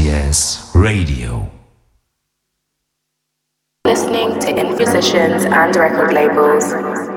RTS Radio. Listening to Infusions and record labels.